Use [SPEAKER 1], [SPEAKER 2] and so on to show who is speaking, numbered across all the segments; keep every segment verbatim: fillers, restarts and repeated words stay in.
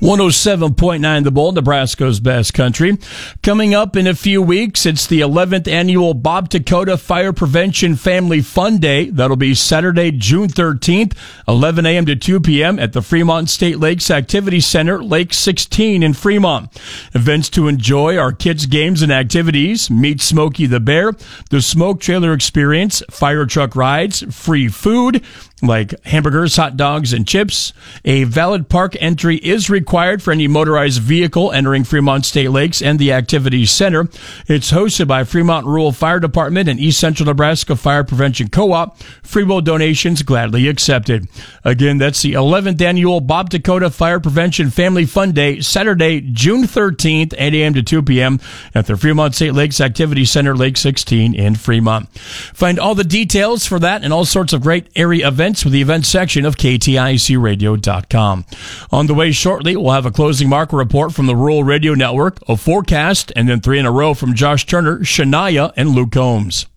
[SPEAKER 1] one oh seven point nine The Bull, Nebraska's best country. Coming up in a few weeks, it's the eleventh annual Bob Dakota Fire Prevention Family Fun Day. That'll be Saturday, June thirteenth, eleven a.m. to two p.m. at the Fremont State Lakes Activity Center, Lake sixteen in Fremont. Events to enjoy are kids' games and activities, Meet Smokey the Bear, the Smoke Trailer Experience, fire truck rides, free food, like hamburgers, hot dogs, and chips. A valid park entry is required for any motorized vehicle entering Fremont State Lakes and the Activities Center. It's hosted by Fremont Rural Fire Department and East Central Nebraska Fire Prevention Co-op. Free will donations gladly accepted. Again, that's the eleventh annual Bob Dakota Fire Prevention Family Fun Day, Saturday, June thirteenth, eight a.m. to two p.m. at the Fremont State Lakes Activity Center, Lake sixteen in Fremont. Find all the details for that and all sorts of great area events with the events section of K T I C radio dot com. On the way shortly, we'll have a closing marker report from the Rural Radio Network, a forecast, and then three in a row from Josh Turner, Shania, and Luke Combs.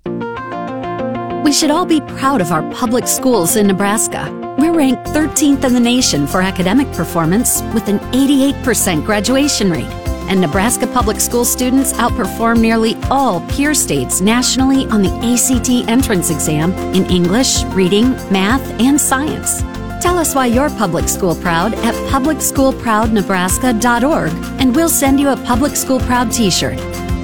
[SPEAKER 2] We should all be proud of our public schools in Nebraska. We're ranked thirteenth in the nation for academic performance with an eighty-eight percent graduation rate. And Nebraska public school students outperform nearly all peer states nationally on the A C T entrance exam in English, reading, math, and science. Tell us why you're public school proud at public school proud nebraska dot org, and we'll send you a Public School Proud t-shirt.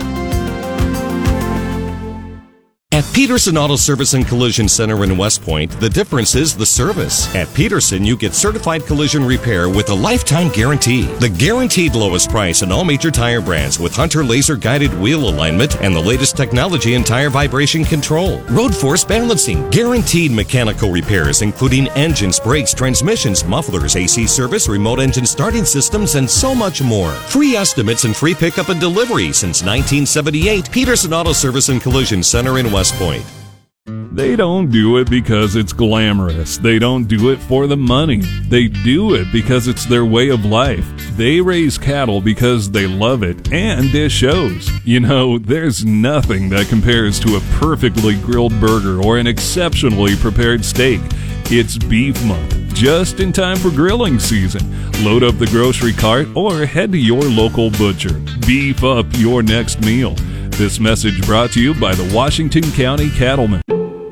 [SPEAKER 3] At Peterson Auto Service and Collision Center in West Point, the difference is the service. At Peterson, you get certified collision repair with a lifetime guarantee. The guaranteed lowest price in all major tire brands with Hunter laser-guided wheel alignment and the latest technology in tire vibration control. Road force balancing. Guaranteed mechanical repairs including engines, brakes, transmissions, mufflers, A C service, remote engine starting systems, and so much more. Free estimates and free pickup and delivery since nineteen seventy-eight. Peterson Auto Service and Collision Center in West Point.
[SPEAKER 4] They don't do it because it's glamorous. They don't do it for the money. They do it because it's their way of life. They raise cattle because they love it, and it shows. You know, there's nothing that compares to a perfectly grilled burger or an exceptionally prepared steak. It's Beef Month, just in time for grilling season. Load up the grocery cart or head to your local butcher. Beef up your next meal. This message brought to you by the Washington County Cattlemen.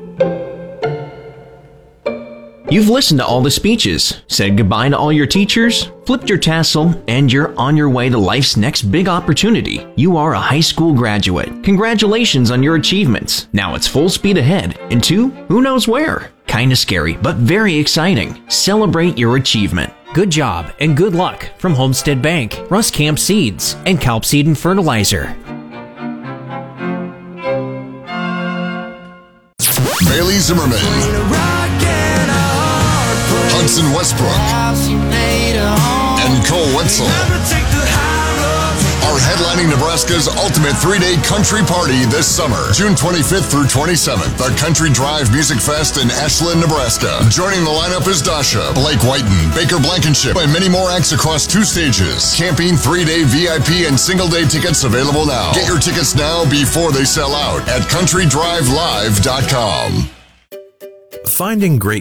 [SPEAKER 5] You've listened to all the speeches, said goodbye to all your teachers, flipped your tassel, and you're on your way to life's next big opportunity. You are a high school graduate. Congratulations on your achievements. Now it's full speed ahead into who knows where. Kinda scary, but very exciting. Celebrate your achievement.
[SPEAKER 6] Good job and good luck from Homestead Bank, Russ Camp Seeds, and Kalp Seed and Fertilizer.
[SPEAKER 7] Bailey Zimmerman, Hudson Westbrook, and Cole Wetzel are headlining Nebraska's ultimate three-day country party this summer, June twenty-fifth through twenty-seventh, the Country Drive Music Fest in Ashland, Nebraska. Joining the lineup is Dasha, Blake Whiten, Baker Blankenship, and many more acts across two stages. Camping, three-day V I P, and single-day tickets available now. Get your tickets now before they sell out at country drive live dot com.
[SPEAKER 8] Finding great